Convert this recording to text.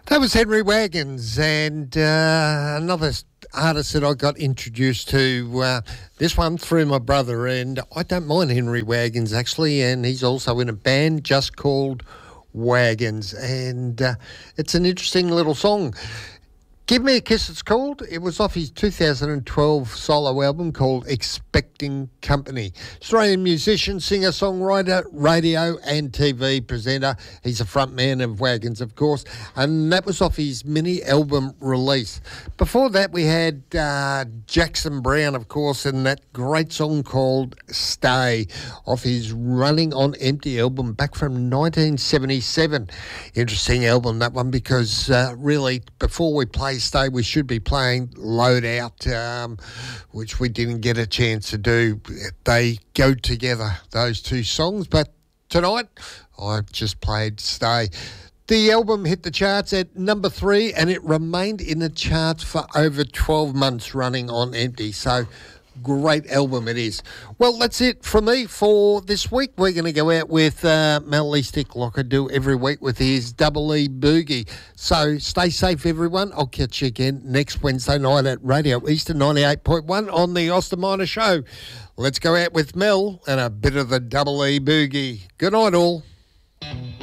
That was Henry Wagons, and another artist that I got introduced to, this one through my brother, and I don't mind Henry Wagons actually, and he's also in a band just called Wagons, and it's an interesting little song. Give Me a Kiss, it's called. It was off his 2012 solo album called Expecting Company. Australian musician, singer, songwriter, radio and TV presenter. He's a frontman of Wagons, of course, and that was off his mini album release. Before that, we had Jackson Browne, of course, and that great song called Stay, off his Running on Empty album back from 1977. Interesting album, that one, because really, before we play Stay, we should be playing Load Out, which we didn't get a chance to do. They go together, those two songs, but tonight I just played Stay. The album hit the charts at number 3, and it remained in the charts for over 12 months running on empty, so great album it is. Well, that's it from me for this week. We're going to go out with Mel Eastick, like I do every week, with his Double E Boogie. So stay safe, everyone. I'll catch you again next Wednesday night at Radio Eastern 98.1 on the Austin Minor Show. Let's go out with Mel and a bit of the Double E Boogie. Good night, all.